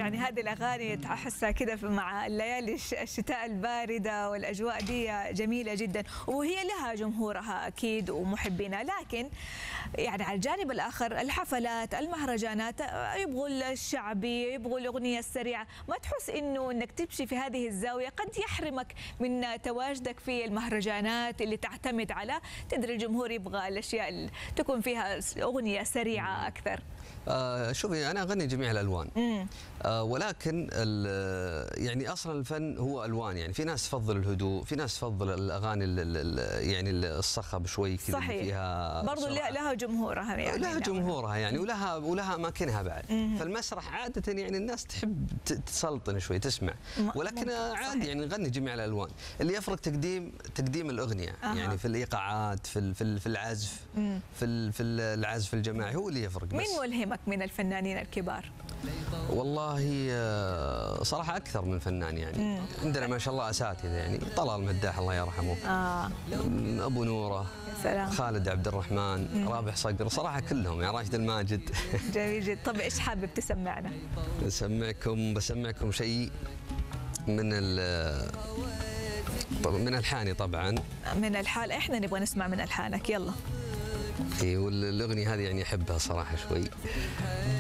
يعني هذه الأغاني أحسها كذا مع الليالي الشتاء الباردة والأجواء دي جميلة جدا، وهي لها جمهورها أكيد ومحبينها. لكن يعني على الجانب الآخر الحفلات المهرجانات يبغوا الشعبي، يبغوا الأغنية السريعة. ما تحس إنك تمشي في هذه الزاوية قد يحرمك من تواجدك في المهرجانات اللي تعتمد على تدري الجمهور يبغى الأشياء اللي تكون فيها أغنية سريعة أكثر؟ شوفي أنا أغني جميع الألوان، ولكن يعني أصلا الفن هو ألوان. يعني في ناس تفضل الهدوء، في ناس تفضل الأغاني يعني الصخب شوي كذا فيها برضو لها جمهورها، يعني لها جمهورها يعني ولها أماكنها بعد. فالمسرح عادة يعني الناس تحب تسلطن شوي تسمع، ولكن عادي يعني نغني جميع الألوان. اللي يفرق تقديم الأغنية يعني في الإيقاعات، في العزف، في العزف الجماعي هو اللي يفرق. مين ملهمك من الفنانين الكبار؟ والله صراحة أكثر من فنان يعني. عندنا ما شاء الله أساتذة يعني طلال مداح الله يرحمه، أبو نورة، سلام، خالد عبد الرحمن، رابح صقر، صراحة كلهم يعني، راشد الماجد. جميل جدا. طب إيش حابب تسمعنا؟ بسمعكم شيء من ألحاني طبعا. من الحال إحنا نبغى نسمع من ألحانك، يلا. والأغنية هذه يعني أحبها صراحة شوي.